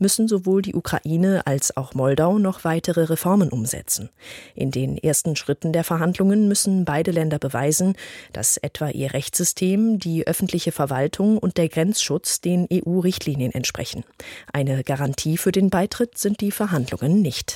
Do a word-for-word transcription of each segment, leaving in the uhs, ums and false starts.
müssen sowohl die Ukraine als auch Moldau noch weitere Reformen umsetzen. In den ersten Schritten der Verhandlungen müssen beide Länder beweisen, dass etwa ihr Rechtssystem, die öffentliche Verwaltung und der Grenzschutz den E U-Richtlinien entsprechen. Eine Garantie für den Beitritt sind die Verhandlungen nicht.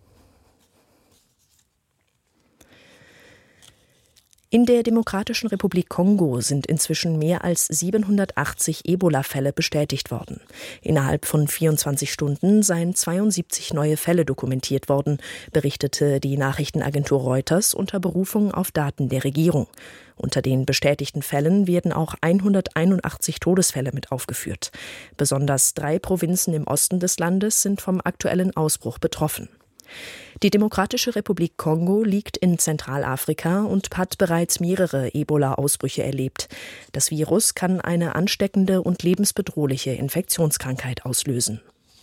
In der Demokratischen Republik Kongo sind inzwischen mehr als siebenhundertachtzig Ebola-Fälle bestätigt worden. Innerhalb von vierundzwanzig Stunden seien zweiundsiebzig neue Fälle dokumentiert worden, berichtete die Nachrichtenagentur Reuters unter Berufung auf Daten der Regierung. Unter den bestätigten Fällen werden auch hunderteinundachtzig Todesfälle mit aufgeführt. Besonders drei Provinzen im Osten des Landes sind vom aktuellen Ausbruch betroffen. Die Demokratische Republik Kongo liegt in Zentralafrika und hat bereits mehrere Ebola-Ausbrüche erlebt. Das Virus kann eine ansteckende und lebensbedrohliche Infektionskrankheit auslösen.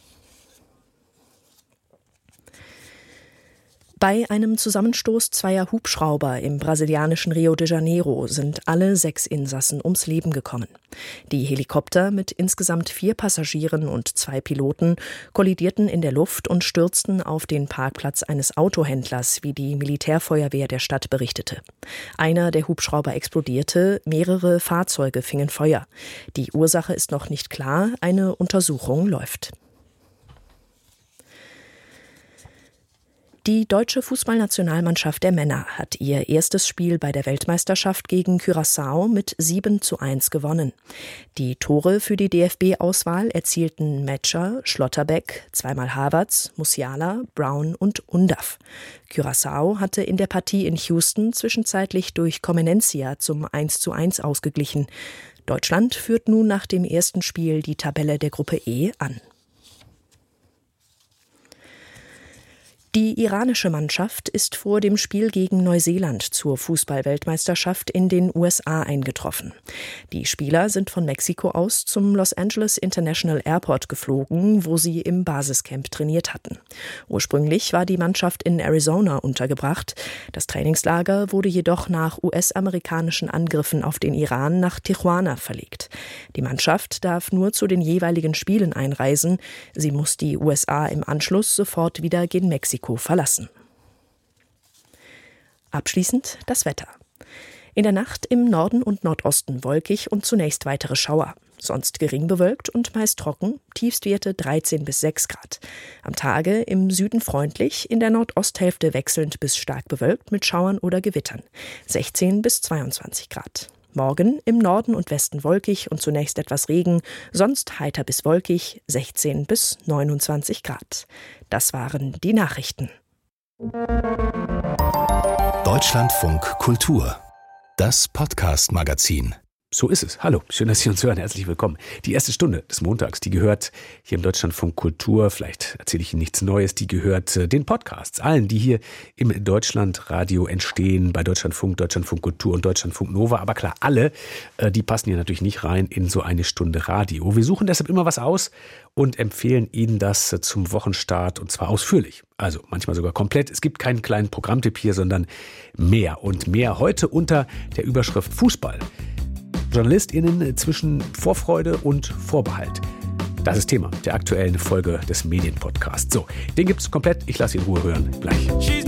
Bei einem Zusammenstoß zweier Hubschrauber im brasilianischen Rio de Janeiro sind alle sechs Insassen ums Leben gekommen. Die Helikopter mit insgesamt vier Passagieren und zwei Piloten kollidierten in der Luft und stürzten auf den Parkplatz eines Autohändlers, wie die Militärfeuerwehr der Stadt berichtete. Einer der Hubschrauber explodierte, mehrere Fahrzeuge fingen Feuer. Die Ursache ist noch nicht klar, eine Untersuchung läuft. Die deutsche Fußballnationalmannschaft der Männer hat ihr erstes Spiel bei der Weltmeisterschaft gegen Curaçao mit sieben zu eins gewonnen. Die Tore für die D F B-Auswahl erzielten Metscher, Schlotterbeck, zweimal Havertz, Musiala, Brown und Undav. Curaçao hatte in der Partie in Houston zwischenzeitlich durch Comenencia zum eins zu eins ausgeglichen. Deutschland führt nun nach dem ersten Spiel die Tabelle der Gruppe E an. Die iranische Mannschaft ist vor dem Spiel gegen Neuseeland zur Fußball-Weltmeisterschaft in den U S A eingetroffen. Die Spieler sind von Mexiko aus zum Los Angeles International Airport geflogen, wo sie im Basiscamp trainiert hatten. Ursprünglich war die Mannschaft in Arizona untergebracht. Das Trainingslager wurde jedoch nach U S-amerikanischen Angriffen auf den Iran nach Tijuana verlegt. Die Mannschaft darf nur zu den jeweiligen Spielen einreisen. Sie muss die U S A im Anschluss sofort wieder gen Mexiko verlassen. Abschließend das Wetter. In der Nacht im Norden und Nordosten wolkig und zunächst weitere Schauer. Sonst gering bewölkt und meist trocken, Tiefstwerte dreizehn bis sechs Grad. Am Tage im Süden freundlich, in der Nordosthälfte wechselnd bis stark bewölkt mit Schauern oder Gewittern, sechzehn bis zweiundzwanzig Grad. Morgen im Norden und Westen wolkig und zunächst etwas Regen, sonst heiter bis wolkig, sechzehn bis neunundzwanzig Grad. Das waren die Nachrichten. Deutschlandfunk Kultur, das Podcast-Magazin. So ist es. Hallo, schön, dass Sie uns hören. Herzlich willkommen. Die erste Stunde des Montags, die gehört hier im Deutschlandfunk Kultur, vielleicht erzähle ich Ihnen nichts Neues, die gehört äh, den Podcasts, allen, die hier im Deutschlandradio entstehen, bei Deutschlandfunk, Deutschlandfunk Kultur und Deutschlandfunk Nova. Aber klar, alle, äh, die passen hier natürlich nicht rein in so eine Stunde Radio. Wir suchen deshalb immer was aus und empfehlen Ihnen das äh, zum Wochenstart und zwar ausführlich. Also manchmal sogar komplett. Es gibt keinen kleinen Programmtipp hier, sondern mehr und mehr. Heute unter der Überschrift Fußball. JournalistInnen zwischen Vorfreude und Vorbehalt. Das ist Thema der aktuellen Folge des Medienpodcasts. So, den gibt's komplett. Ich lasse ihn in Ruhe hören. Gleich.